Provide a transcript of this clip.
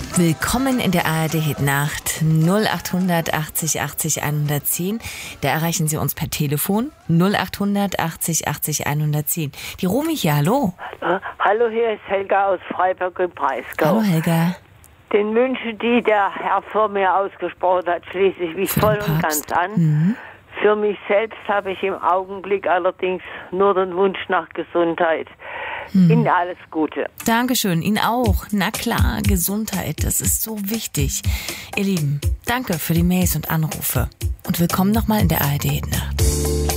Willkommen in der ARD Hitnacht 0800 80 80 110. Da erreichen Sie uns per Telefon 0800 80 80 110. Die Romy hier, hallo. Hallo, hier ist Helga aus Freiburg im Breisgau. Hallo Helga. Den Wünschen, die der Herr vor mir ausgesprochen hat, schließe ich mich voll und ganz an. Für mich selbst habe ich im Augenblick allerdings nur den Wunsch nach Gesundheit. Ihnen alles Gute. Dankeschön, Ihnen auch. Na klar, Gesundheit, das ist so wichtig. Ihr Lieben, danke für die Mails und Anrufe. Und willkommen nochmal in der ARD Hitnacht.